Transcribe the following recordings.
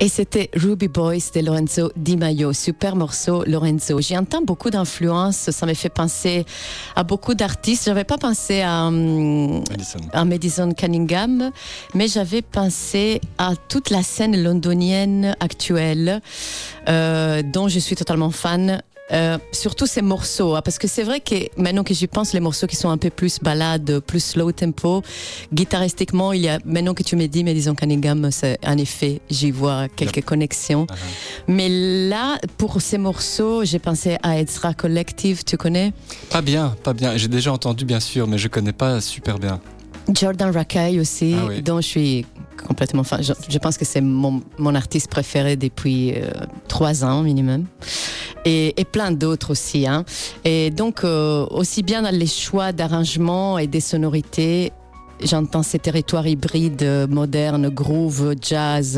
Et c'était Ruby Boys de Lorenzo Di Maio. Super morceau, Lorenzo. J'y entends beaucoup d'influences. Ça me fait penser à beaucoup d'artistes. J'avais pas pensé à Madison Cunningham, mais j'avais pensé à toute la scène londonienne actuelle, dont je suis totalement fan. Surtout ces morceaux, parce que c'est vrai que maintenant que j'y pense, les morceaux qui sont un peu plus ballades, plus slow tempo, guitaristiquement, il y a, maintenant que tu me dis, mais disons Cunningham, c'est, en effet, j'y vois quelques connexions. Mais là, pour ces morceaux, j'ai pensé à Ezra Collective, tu connais? Pas bien. J'ai déjà entendu, bien sûr, mais je connais pas super bien. Jordan Rakei aussi, oui. dont je suis complètement fan. Je pense que c'est mon artiste préféré depuis 3 ans minimum. Et plein d'autres aussi. Hein. Et donc, aussi bien dans les choix d'arrangements et des sonorités, j'entends ces territoires hybrides, modernes, groove, jazz.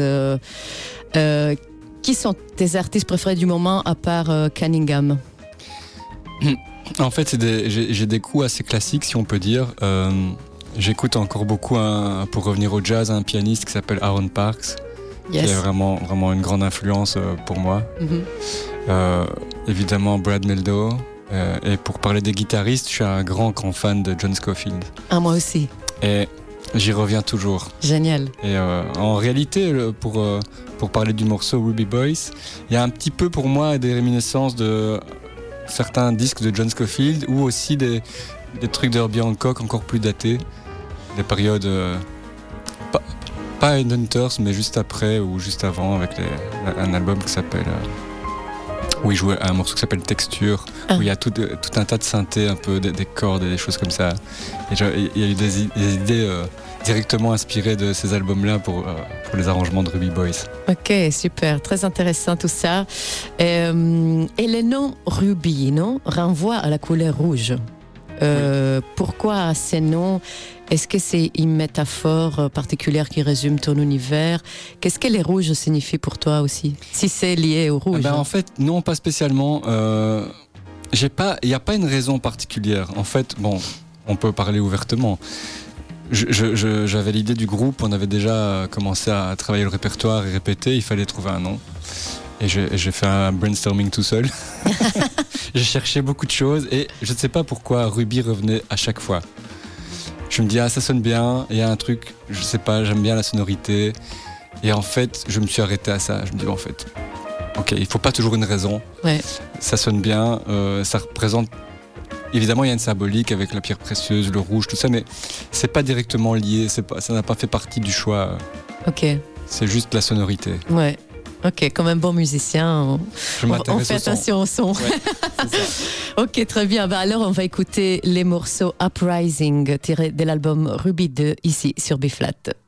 Qui sont tes artistes préférés du moment à part Cunningham? En fait, j'ai des coups assez classiques, si on peut dire. J'écoute encore beaucoup, pour revenir au jazz, un pianiste qui s'appelle Aaron Parks, Yes. qui est vraiment une grande influence pour moi. Évidemment Brad Mehldau. Et pour parler des guitaristes, je suis un grand fan de John Scofield. Ah, moi aussi. Et j'y reviens toujours. Génial. Et en réalité, pour parler du morceau Ruby Boys, il y a un petit peu pour moi des réminiscences de certains disques de John Scofield, ou aussi des trucs d'Herbie Hancock encore plus datés. Des périodes, pas Headhunters, mais juste après ou juste avant, avec un album qui s'appelle... où il jouait un morceau qui s'appelle Texture, où il y a tout un tas de synthés, un peu des cordes et des choses comme ça. Et il y a eu des idées directement inspirées de ces albums-là pour les arrangements de Ruby Boys. Ok, super, très intéressant tout ça. Et le nom Ruby, non, renvoie à la couleur rouge. Oui. Pourquoi ces noms? Est-ce que c'est une métaphore particulière qui résume ton univers? Qu'est-ce que les rouges signifient pour toi aussi, si c'est lié au rouge? En fait, non, pas spécialement. Il n'y a pas une raison particulière. En fait, bon, on peut parler ouvertement. J'avais l'idée du groupe, on avait déjà commencé à travailler le répertoire et répéter, il fallait trouver un nom. Et j'ai fait un brainstorming tout seul. J'ai cherché beaucoup de choses et je ne sais pas pourquoi Ruby revenait à chaque fois. Je me dis, ça sonne bien, il y a un truc, je sais pas, j'aime bien la sonorité. Et en fait, je me suis arrêté à ça. Je me dis, en fait, ok, il faut pas toujours une raison. Ouais. Ça sonne bien, ça représente... Évidemment, il y a une symbolique avec la pierre précieuse, le rouge, tout ça, mais c'est pas directement lié, ça n'a pas fait partie du choix. Ok. C'est juste la sonorité. Ouais. Ok, comme un bon musicien, on fait attention au son. Ouais, c'est ça. Ok, très bien. Alors, on va écouter les morceaux Uprising tirés de l'album Ruby 2 ici sur B-Flat.